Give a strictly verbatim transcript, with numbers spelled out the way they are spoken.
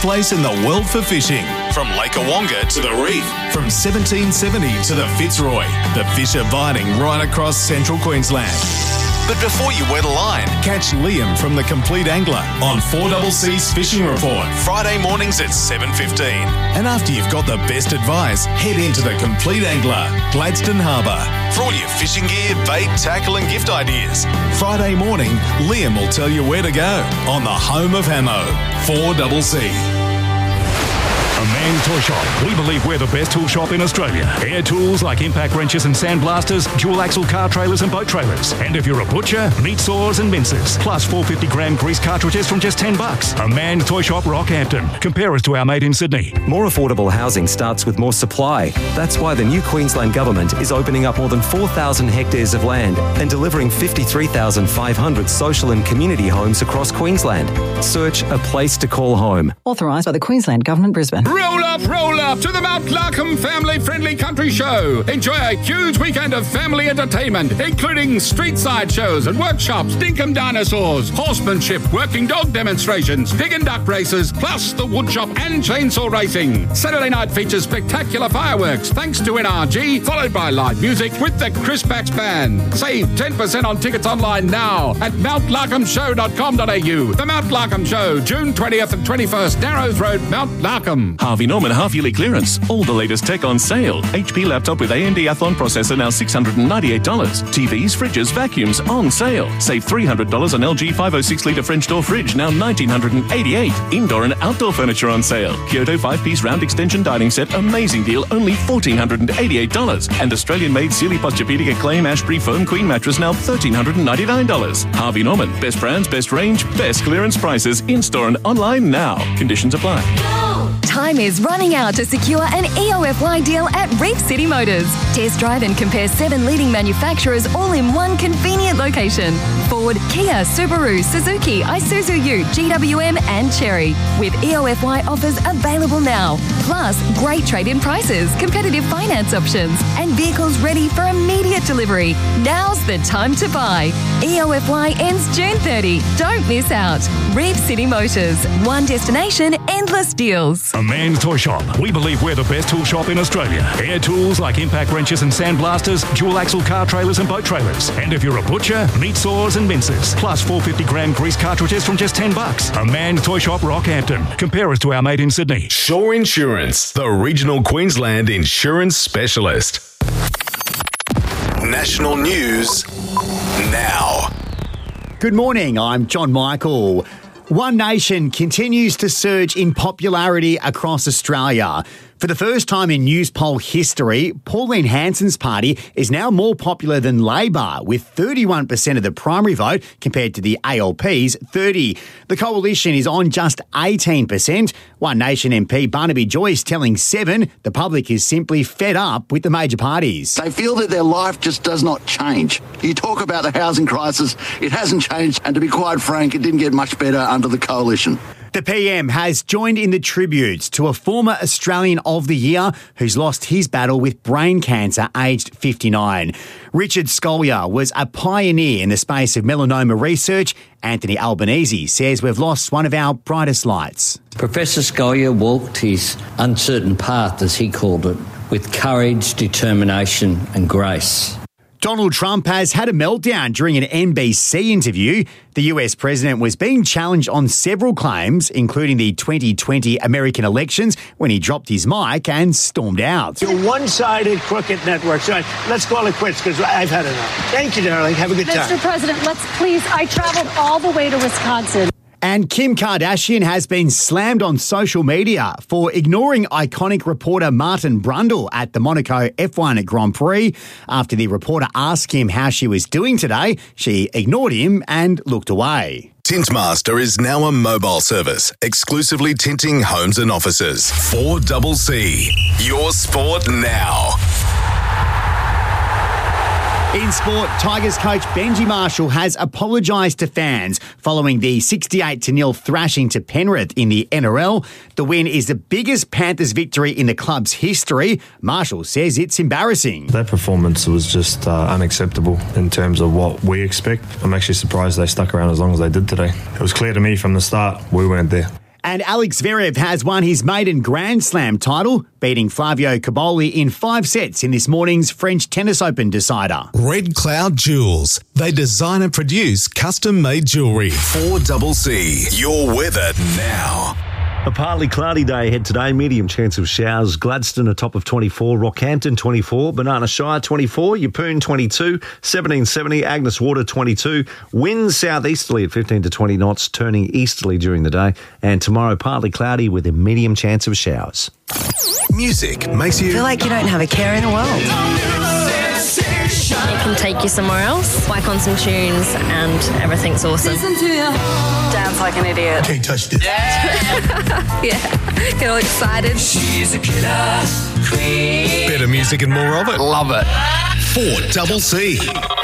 place in the world for fishing. From Lake Awonga to the reef, from seventeen seventy to the Fitzroy, the fish are biting right across central Queensland. But before you wet a line, catch Liam from The Complete Angler on four C C's Fishing Report, Friday mornings at seven fifteen. And after you've got the best advice, head into The Complete Angler, Gladstone Harbour, for all your fishing gear, bait, tackle and gift ideas. Friday morning, Liam will tell you where to go on the home of Hamo, four C C. A Man's Toy Shop. We believe we're the best tool shop in Australia. Air tools like impact wrenches and sandblasters, dual axle car trailers and boat trailers. And if you're a butcher, meat saws and mincers. Plus four hundred fifty gram grease cartridges from just ten bucks. A Man's Toy Shop, Rockhampton. Compare us to our mate in Sydney. More affordable housing starts with more supply. That's why the new Queensland Government is opening up more than four thousand hectares of land and delivering fifty-three thousand five hundred social and community homes across Queensland. Search a place to call home. Authorised by the Queensland Government, Brisbane. Roll up, roll up to the Mount Larkham family-friendly country show. Enjoy a huge weekend of family entertainment, including street-side shows and workshops, dinkum dinosaurs, horsemanship, working dog demonstrations, pig and duck races, plus the woodshop and chainsaw racing. Saturday night features spectacular fireworks, thanks to N R G, followed by live music with the Chris Bax Band. Save ten percent on tickets online now at mount larkham show dot com dot a u. The Mount Larkham Show, June twentieth and twenty-first, Narrows Road, Mount Larkham. Harvey Norman half-yearly clearance. All the latest tech on sale. H P laptop with A M D Athlon processor now six hundred ninety-eight dollars. T Vs, fridges, vacuums on sale. Save three hundred dollars on L G five oh six litre French door fridge, now one thousand nine hundred eighty-eight dollars. Indoor and outdoor furniture on sale. Kyoto five-piece round extension dining set, amazing deal, only one thousand four hundred eighty-eight dollars. And Australian-made Sealy Posturepedic Acclaim Ashbury Foam Queen mattress, now one thousand three hundred ninety-nine dollars. Harvey Norman. Best brands, best range, best clearance prices. In-store and online now. Conditions apply. Time is running out to secure an E O F Y deal at Reef City Motors. Test drive and compare seven leading manufacturers all in one convenient location. Ford, Kia, Subaru, Suzuki, Isuzu U, G W M and Chery. With E O F Y offers available now. Plus, great trade-in prices, competitive finance options and vehicles ready for immediate delivery. Now's the time to buy. E O F Y ends June thirtieth. Don't miss out. Reef City Motors. One destination, endless deals. A Man's Toy Shop. We believe we're the best tool shop in Australia. Air tools like impact wrenches and sandblasters, dual axle car trailers and boat trailers. And if you're a butcher, meat saws and mincers. Plus four hundred fifty gram grease cartridges from just ten bucks. A Man's Toy Shop, Rockhampton. Compare us to our mate in Sydney. Shore Insurance, the regional Queensland insurance specialist. National news now. Good morning, I'm John Michael. One Nation continues to surge in popularity across Australia. For the first time in Newspoll history, Pauline Hanson's party is now more popular than Labor, with thirty-one percent of the primary vote compared to the A L P's thirty. The coalition is on just eighteen percent. One Nation M P Barnaby Joyce telling Seven the public is simply fed up with the major parties. They feel that their life just does not change. You talk about the housing crisis, it hasn't changed, and to be quite frank, it didn't get much better under the coalition. The P M has joined in the tributes to a former Australian of the Year who's lost his battle with brain cancer aged fifty-nine. Richard Scolyer was a pioneer in the space of melanoma research. Anthony Albanese says we've lost one of our brightest lights. Professor Scolyer walked his uncertain path, as he called it, with courage, determination and grace. Donald Trump has had a meltdown during an N B C interview. The U S president was being challenged on several claims, including the twenty twenty American elections, when he dropped his mic and stormed out. You're one-sided, crooked network. So let's call it quits because I've had enough. Thank you, darling. Have a good time. Mister President, let's please. I traveled all the way to Wisconsin. And Kim Kardashian has been slammed on social media for ignoring iconic reporter Martin Brundle at the Monaco F one Grand Prix. After the reporter asked him how she was doing today, she ignored him and looked away. Tintmaster is now a mobile service, exclusively tinting homes and offices. four C C, your sport now. In sport, Tigers coach Benji Marshall has apologised to fans following the sixty-eight to nil thrashing to Penrith in the N R L. The win is the biggest Panthers victory in the club's history. Marshall says it's embarrassing. That performance was just uh, unacceptable in terms of what we expect. I'm actually surprised they stuck around as long as they did today. It was clear to me from the start we weren't there. And Alex Zverev has won his maiden Grand Slam title, beating Flavio Cobolli in five sets in this morning's French Tennis Open decider. Red Cloud Jewels. They design and produce custom-made jewellery. four C C. Your weather now. A partly cloudy day ahead today, medium chance of showers. Gladstone a top of twenty-four, Rockhampton twenty-four, Banana Shire twenty-four, Yeppoon twenty-two, seventeen seventy, Agnes Water twenty-two, winds southeasterly at fifteen to twenty knots, turning easterly during the day, and tomorrow partly cloudy with a medium chance of showers. Music makes you... feel like you don't have a care in the world. It can take you somewhere else, whack on some tunes, and everything's awesome. Listen to you. Dance like an idiot. Can't touch this. Yeah, get all excited. She's a killer queen. Better music and more of it. Love it. four C C.